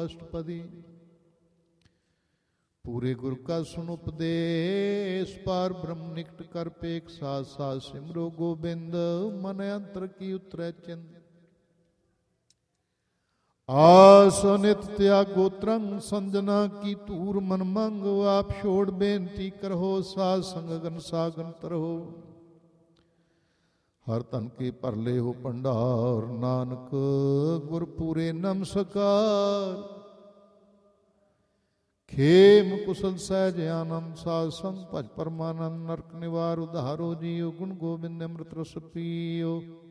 ਅਸ਼ਟਪਦੀ। ਪੂਰੇ ਗੁਰ ਕਾ ਸੁਨ ਉਪਦੇਸ਼, ਪਾਰ ਬ੍ਰਹਮ ਨਿਕਟ ਕਰ ਪੇਖ। ਸਾਥ ਸਾਥ ਸਿਮਰੋ ਗੋਬਿੰਦ, ਮਨ ਅੰਤਰ ਕੀ ਉਤਰੈ ਚਿੰਦ। ਆਸ ਨਿਤ ਤਿਆਗੋ ਤਰੰਗ, ਸੰਜਨਾ ਕੀ ਧੂਰ ਮਨ ਮੰਗ। ਆਪ ਛੋੜ ਬੇਨਤੀ ਕਰੋ, ਸਾਧ ਸੰਗ ਗਨ ਸਾਗਨ ਤਰੋ। ਹਰ ਧਨ ਕੇ ਭਰ ਲੇ ਹੋ ਭੰਡਾਰ, ਨਾਨਕ ਗੁਰ ਪੂਰੇ ਨਮਸਕਾਰ। ਖੇਮ ਕੁਸਲ ਸਹਿਜ ਆਨੰਦ, ਸਾਧ ਸੰਗ ਭਜ ਪਰਮਾਨੰਦ। ਨਰਕ ਨਿਵਾਰ ਉਧਾਰੋ ਜੀਓ, ਗੁਣ ਗੋਬਿੰਦ ਅੰਮ੍ਰਿਤ ਰਸ ਪੀਓ।